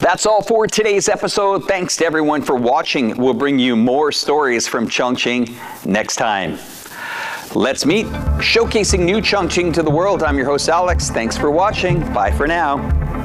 That's all for today's episode. Thanks to everyone for watching. We'll bring you more stories from Chongqing next time. Let's meet, showcasing new Chongqing to the world. I'm your host, Alex. Thanks for watching. Bye for now.